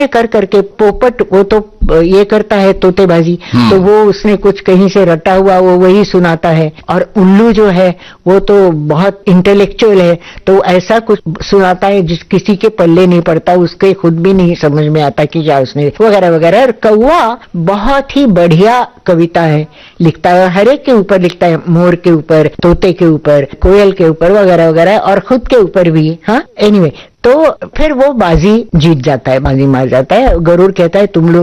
कर करके पोपट वो तो ये करता है तोतेबाजी, तो वो उसने कुछ कहीं से रटा हुआ वो वही सुनाता है। और उल्लू जो है वो तो बहुत इंटेलेक्चुअल है, तो ऐसा कुछ सुनाता है जिस किसी के पल्ले नहीं पड़ता, उसके खुद भी नहीं समझ में आता कि क्या उसने वगैरह वगैरह। और कौवा बहुत ही बढ़िया कविता है, लिखता है, हर एक के ऊपर लिखता है, मोर के ऊपर, तोते के ऊपर, कोयल के ऊपर वगैरह वगैरह, और खुद के ऊपर भी। हाँ, एनीवे, तो फिर वो बाजी जीत जाता है, बाजी मार जाता है। गरुड़ कहता है तुम लोग